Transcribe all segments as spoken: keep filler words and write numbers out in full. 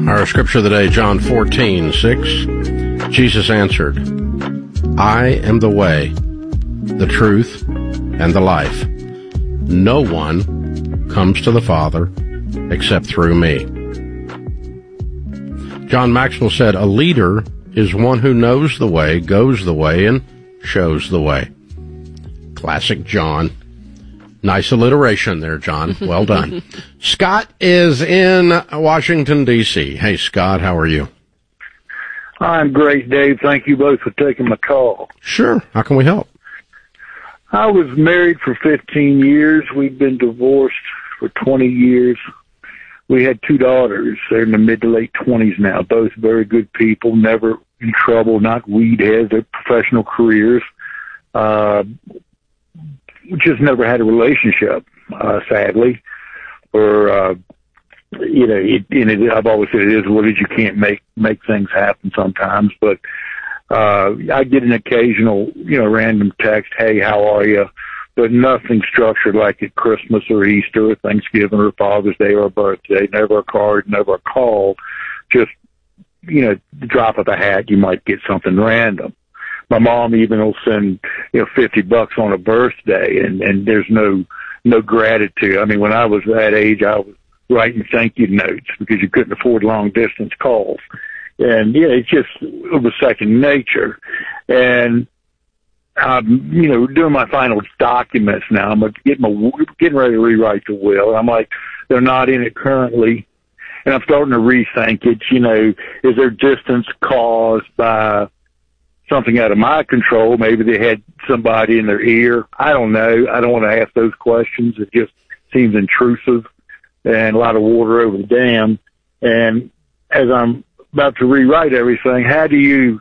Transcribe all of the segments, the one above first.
Our scripture of the day, John fourteen six. Jesus answered, I am the way, the truth, and the life. No one comes to the Father except through me. John Maxwell said, a leader is one who knows the way, goes the way, and shows the way. Classic John. Nice alliteration there, John. Well done. Scott is in Washington, D C Hey, Scott, how are you? I'm great, Dave. Thank you both for taking my call. Sure. How can we help? I was married for fifteen years. We've been divorced for twenty years. We had two daughters. They're in the mid to late twenties now, both very good people, never in trouble, not weed heads. They're professional careers. Uh, just never had a relationship, uh, sadly. Or, uh, you know, it, and it, I've always said it is what it is. You can't make, make things happen sometimes. But uh, I get an occasional, you know, random text, hey, how are you? But nothing structured like at Christmas or Easter or Thanksgiving or Father's Day or birthday. Never a card, never a call. Just, you know, the drop of a hat, you might get something random. My mom even will send, you know, fifty bucks on a birthday, and, and there's no, no gratitude. I mean, when I was that age, I was writing thank you notes because you couldn't afford long distance calls. And yeah, it's just, it was second nature. And I'm, you know, doing my final documents now. I'm getting my, getting ready to rewrite the will. I'm like, they're not in it currently. And I'm starting to rethink it. You know, is there distance caused by something out of my control? Maybe they had somebody in their ear. I don't know. I don't want to ask those questions. It just seems intrusive and a lot of water over the dam. And as I'm about to rewrite everything, how do you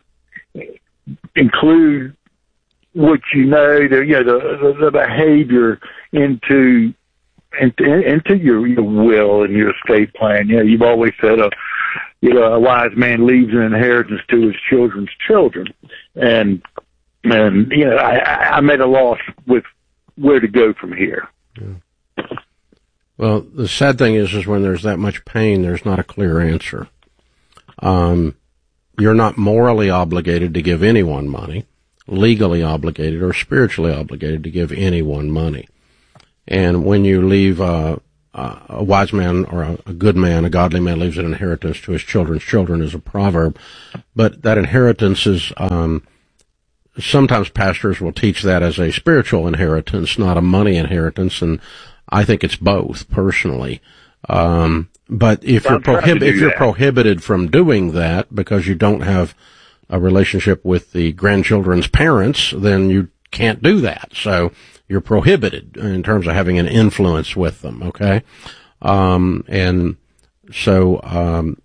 include what you know, the, you know, the, the behavior into, into, into your, your will and your estate plan? You know, you've always said a, you know, a wise man leaves an inheritance to his children's children. And, and, you know, I, I'm at a loss with where to go from here. Yeah. Well, the sad thing is, is when there's that much pain, there's not a clear answer. Um, you're not morally obligated to give anyone money, legally obligated or spiritually obligated to give anyone money. And when you leave uh, uh, a wise man or a, a good man, a godly man leaves an inheritance to his children's children is a proverb. But that inheritance is, um, sometimes pastors will teach that as a spiritual inheritance, not a money inheritance. And I think it's both personally. Um, but if you're prohib- if you're prohibited from doing that because you don't have a relationship with the grandchildren's parents, then you can't do that. So you're prohibited in terms of having an influence with them. Okay. Um, and so, um,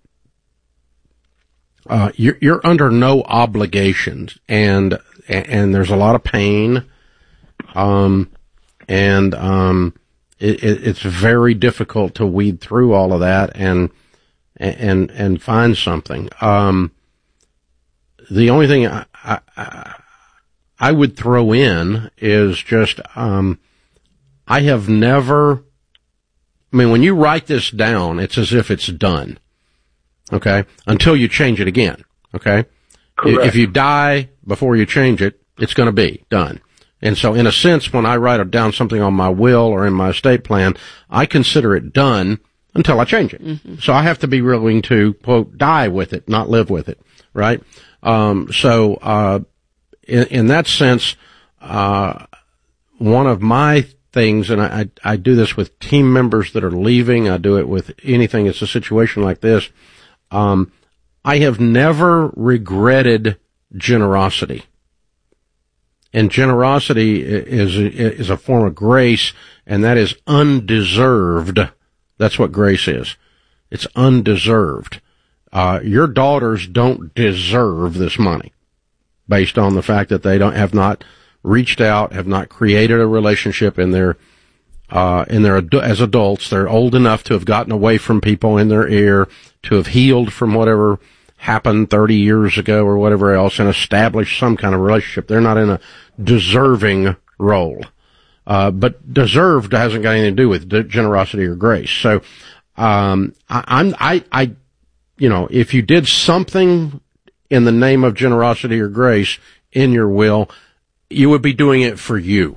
uh, you're, you're under no obligations, and, and there's a lot of pain. Um, and, um, it, it, it's very difficult to weed through all of that and, and, and find something. Um, the only thing I, I, I would throw in is just, um, I have never, I mean, when you write this down, it's as if it's done. Okay. Until you change it again. Okay. Correct. If you die before you change it, it's going to be done. And so in a sense, when I write down something on my will or in my estate plan, I consider it done until I change it. Mm-hmm. So I have to be willing to, quote, die with it, not live with it. Right. Um, so, uh, in, in that sense, uh, one of my things, and I, I do this with team members that are leaving, I do it with anything, it's a situation like this. Um, I have never regretted generosity. And generosity is, is a form of grace, and that is undeserved. That's what grace is. It's undeserved. Uh, your daughters don't deserve this money based on the fact that they don't, have not reached out, have not created a relationship in their, uh, in their, as adults. They're old enough to have gotten away from people in their ear, to have healed from whatever happened thirty years ago or whatever else, and established some kind of relationship. They're not in a deserving role. Uh, but deserved hasn't got anything to do with generosity or grace. So, um, I, I'm, I, I, you know, if you did something in the name of generosity or grace in your will, you would be doing it for you.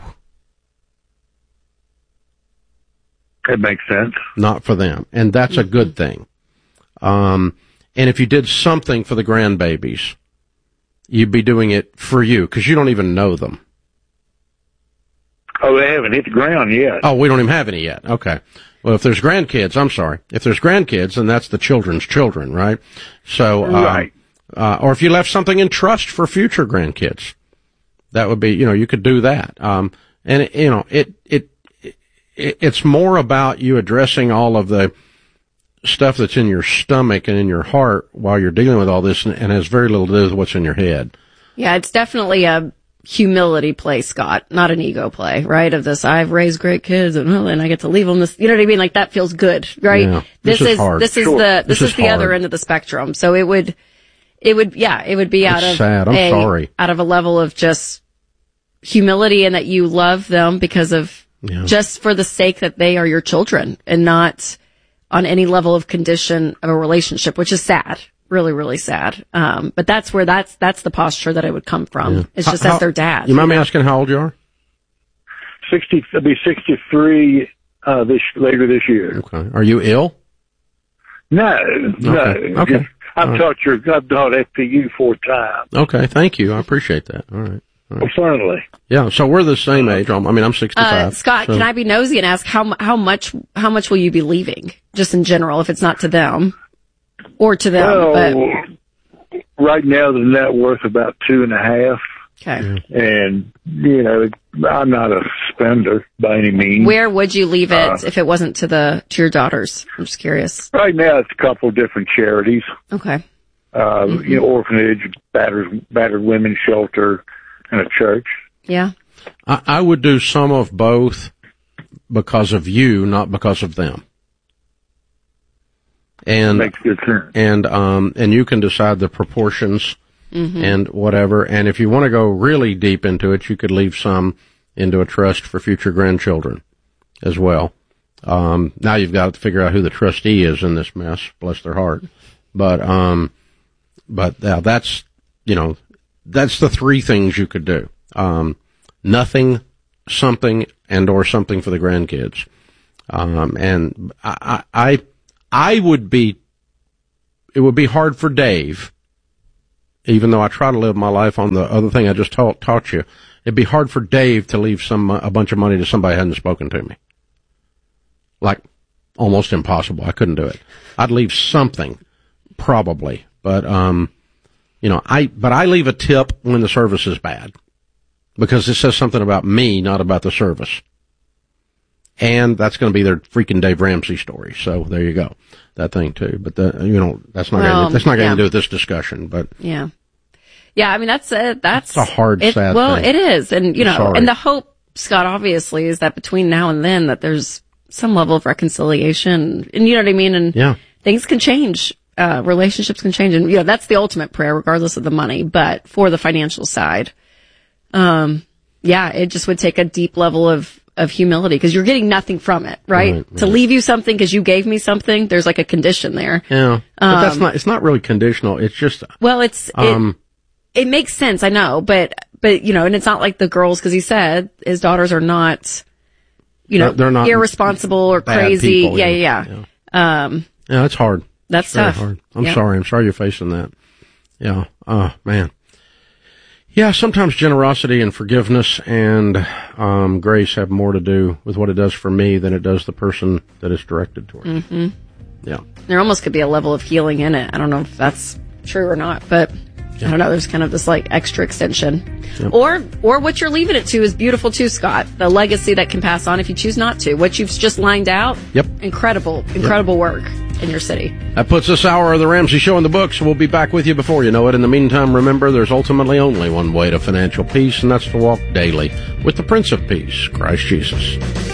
That makes sense. Not for them. And that's mm-hmm. a good thing. Um, and if you did something for the grandbabies, you'd be doing it for you, because you don't even know them. Oh, they haven't hit the ground yet. Oh, we don't even have any yet. Okay. Well, if there's grandkids, I'm sorry. If there's grandkids, then that's the children's children, right? So, uh, right. Uh, or if you left something in trust for future grandkids, that would be, you know, you could do that. Um, and it, you know, it, it, it, it's more about you addressing all of the stuff that's in your stomach and in your heart while you're dealing with all this, and, and has very little to do with what's in your head. Yeah, it's definitely a humility play, Scott, not an ego play, right? Of this, I've raised great kids and, and I get to leave them this, you know what I mean? Like, that feels good, right? Yeah, this, this is is, hard. this is sure. the, this, this is, is the hard. other end of the spectrum. So it would, it would, yeah, it would be out it's of sad. I'm a, sorry. out of a level of just humility, and that you love them because of yeah. just for the sake that they are your children, and not on any level of condition of a relationship, which is sad. Really, really sad. Um, but that's where that's, that's the posture that it would come from. Yeah. It's just how, as their dad. You mind me asking how old you are? Sixty, I'll be sixty-three, uh, this, later this year. Okay. Are you ill? No, no. Okay. okay. I've All taught your, I've taught F P U four times. Okay. Thank you. I appreciate that. All right. All right. Well, certainly. Yeah. So we're the same age. I mean, I'm sixty-five. Uh, Scott, so. Can I be nosy and ask how, how much, how much will you be leaving? Just in general, if it's not to them or to them, well, but. Right now the net worth about two and a half. Okay. And, you know, I'm not a spender by any means. Where would you leave it uh, if it wasn't to the, to your daughters? I'm just curious. Right now it's a couple of different charities. Okay. Uh, Mm-hmm. you know, orphanage, battered, battered women's shelter, and a church. Yeah. I, I would do some of both because of you, not because of them. And, Makes good sense. and, um, and you can decide the proportions mm-hmm. and whatever. And if you want to go really deep into it, you could leave some into a trust for future grandchildren as well. Um, now you've got to figure out who the trustee is in this mess, bless their heart. But, um, but uh, that's, you know, that's the three things you could do. Um, nothing, something, and or something for the grandkids. Um, and I, I, I would be, it would be hard for Dave, even though I try to live my life on the other thing I just taught, taught you. It'd be hard for Dave to leave some, a bunch of money to somebody who hadn't spoken to me. Like, almost impossible. I couldn't do it. I'd leave something, probably. But, um, you know, I, but I leave a tip when the service is bad. Because it says something about me, not about the service. And that's going to be their freaking Dave Ramsey story. So there you go. That thing too. But the, you know, that's not well, going to, that's not going yeah. to do with this discussion, but. Yeah. Yeah. I mean, that's, uh, that's it's a hard, it, sad well, thing. it is. And, you know, Sorry. and the hope, Scott, obviously, is that between now and then that there's some level of reconciliation, and you know what I mean? And yeah. things can change. Uh, relationships can change. And, you know, that's the ultimate prayer, regardless of the money. But for the financial side, um, yeah, it just would take a deep level of, of humility, because you're getting nothing from it, right? Right, To right. leave you something because you gave me something, there's like a condition there. Yeah. But Um, that's not, it's not really conditional. It's just, Well, it's, um, it, it makes sense, I know, but, but, you know, and it's not like the girls, because he said his daughters are not, you know, They're- they're not irresponsible or bad crazy. people, yeah, yeah. yeah, yeah. Um, yeah, it's hard. that's It's very tough. hard. I'm Yeah. sorry. I'm sorry you're facing that. Yeah. Oh, man. Yeah, sometimes generosity and forgiveness and um, grace have more to do with what it does for me than it does the person that it's directed towards. Mm-hmm. Yeah. There almost could be a level of healing in it. I don't know if that's true or not, but Yeah. I don't know. There's kind of this like extra extension, Yep. or or what you're leaving it to is beautiful too, Scott. The legacy that can pass on if you choose not to. What you've just lined out. Yep. Incredible, incredible work in your city. That puts this hour of the Ramsey Show in the books. We'll be back with you before you know it. In the meantime, remember, there's ultimately only one way to financial peace, and that's to walk daily with the Prince of Peace, Christ Jesus.